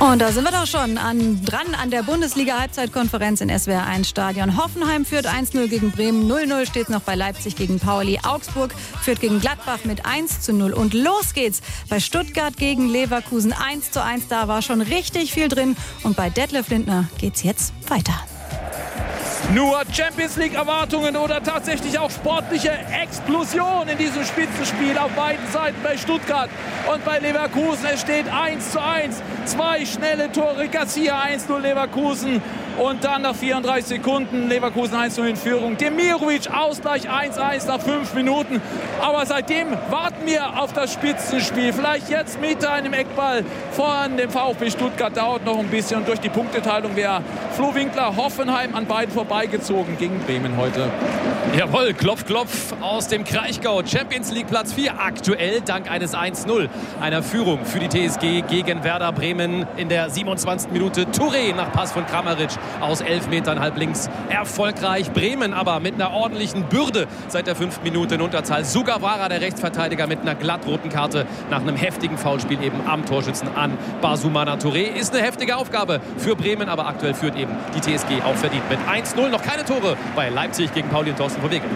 Und da sind wir doch schon dran an der Bundesliga-Halbzeitkonferenz in SWR1-Stadion. Hoffenheim führt 1-0 gegen Bremen, 0-0 steht noch bei Leipzig gegen Pauli. Augsburg führt gegen Gladbach mit 1-0. Und los geht's bei Stuttgart gegen Leverkusen 1-1. Da war schon richtig viel drin. Und bei Detlef Lindner geht's jetzt weiter. Nur Champions-League-Erwartungen oder tatsächlich auch sportliche Explosion in diesem Spitzenspiel auf beiden Seiten bei Stuttgart und bei Leverkusen. Es steht 1-1. 2 schnelle Tore. Garcia 1-0 Leverkusen. Und dann nach 34 Sekunden Leverkusen 1-0 in Führung. Demirovic Ausgleich 1-1 nach 5 Minuten. Aber seitdem warten wir auf das Spitzenspiel. Vielleicht jetzt mit einem Eckball von dem VfB Stuttgart. Dauert noch ein bisschen. Und durch die Punkteteilung wäre Flo Winkler Hoffenheim an beiden vorbeigezogen gegen Bremen heute. Jawohl, Klopf, Klopf aus dem Kraichgau. Champions League Platz 4 aktuell dank eines 1-0. Einer Führung für die TSG gegen Werder Bremen in der 27. Minute. Touré nach Pass von Kramaric aus 11 Metern halb links erfolgreich. Bremen aber mit einer ordentlichen Bürde seit der 5. Minute in Unterzahl. Sugawara, der Rechtsverteidiger, mit einer glattroten Karte nach einem heftigen Foulspiel eben am Torschützen an Basumana Touré. Ist eine heftige Aufgabe für Bremen, aber aktuell führt eben die TSG auch verdient mit 1-0. Noch keine Tore bei Leipzig gegen Pauli und Thorsten von Wegel.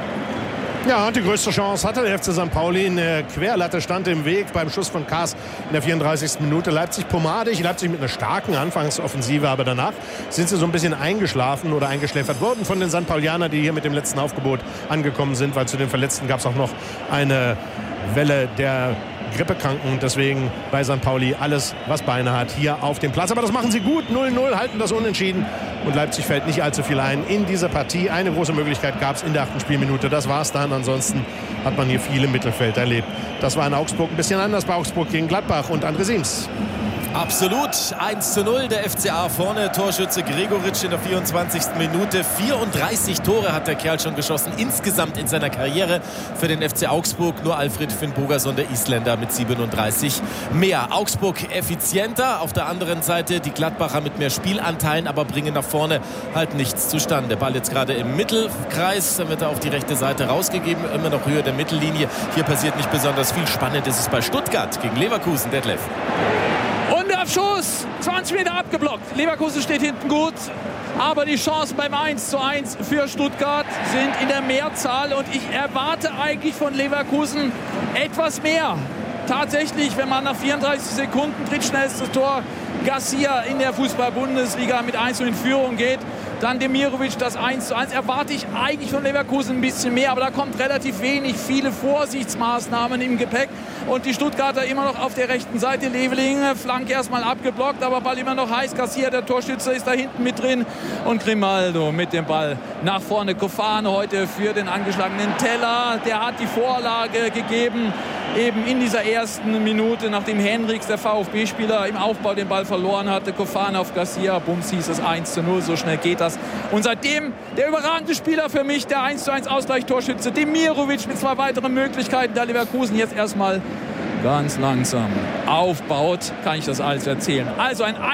Ja, und die größte Chance hatte der FC St. Pauli. Eine Querlatte stand im Weg beim Schuss von Kaas in der 34. Minute. Leipzig pomadig, Leipzig mit einer starken Anfangsoffensive, aber danach sind sie so ein bisschen eingeschlafen oder eingeschläfert worden von den St. Paulianern, die hier mit dem letzten Aufgebot angekommen sind, weil zu den Verletzten gab es auch noch eine Welle der Grippekranken. Deswegen bei St. Pauli alles, was Beine hat, hier auf dem Platz. Aber das machen sie gut. 0-0, halten das unentschieden. Und Leipzig fällt nicht allzu viel ein in dieser Partie. Eine große Möglichkeit gab es in der 8. Spielminute. Das war es dann. Ansonsten hat man hier viel im Mittelfeld erlebt. Das war in Augsburg ein bisschen anders. Bei Augsburg gegen Gladbach und André Siems. Absolut. 1-0 der FCA vorne. Torschütze Gregoritsch in der 24. Minute. 34 Tore hat der Kerl schon geschossen. Insgesamt in seiner Karriere für den FC Augsburg. Nur Alfred Finnbogason, der Isländer, mit 37 mehr. Augsburg effizienter. Auf der anderen Seite die Gladbacher mit mehr Spielanteilen, aber bringen nach vorne halt nichts zustande. Ball jetzt gerade im Mittelkreis. Dann wird er auf die rechte Seite rausgegeben. Immer noch Höhe der Mittellinie. Hier passiert nicht besonders viel. Spannend ist es bei Stuttgart gegen Leverkusen. Detlef. Und der Abschuss, 20 Meter abgeblockt. Leverkusen steht hinten gut, aber die Chancen beim 1:1 für Stuttgart sind in der Mehrzahl. Und ich erwarte eigentlich von Leverkusen etwas mehr. Tatsächlich, wenn man nach 34 Sekunden drittschnellstes Tor Garcia in der Fußball-Bundesliga mit 1 in Führung geht, dann Demirovic das 1:1, erwarte ich eigentlich von Leverkusen ein bisschen mehr, aber da kommt relativ wenig, viele Vorsichtsmaßnahmen im Gepäck und die Stuttgarter immer noch auf der rechten Seite. Leveling, Flanke erstmal abgeblockt, aber Ball immer noch heiß. Garcia, der Torschütze, ist da hinten mit drin und Grimaldo mit dem Ball nach vorne. Kofane heute für den angeschlagenen Teller, der hat die Vorlage gegeben, eben in dieser ersten Minute, nachdem Henrichs, der VfB-Spieler, im Aufbau den Ball verloren hatte. Kofane auf Garcia, bums, hieß es 1:0, so schnell geht das. Und seitdem der überragende Spieler für mich, der 1:1 Ausgleich-Torschütze Demirovic mit 2 weiteren Möglichkeiten, da Leverkusen jetzt erstmal ganz langsam aufbaut, kann ich das alles erzählen. Also ein